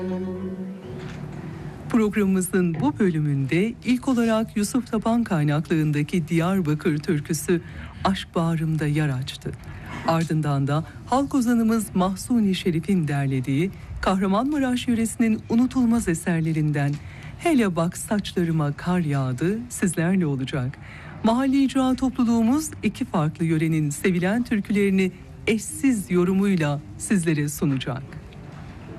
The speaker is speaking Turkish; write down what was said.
Programımızın bu bölümünde ilk olarak Yusuf Tapan kaynaklığındaki Diyarbakır türküsü Aşk Bağrımda Yer Açtı. Ardından da halk ozanımız Mahsuni Şerif'in derlediği Kahramanmaraş yöresinin unutulmaz eserlerinden Hele Bak Saçlarıma Kar Yağdı sizlerle olacak. Mahalli icra topluluğumuz iki farklı yörenin sevilen türkülerini eşsiz yorumuyla sizlere sunacak.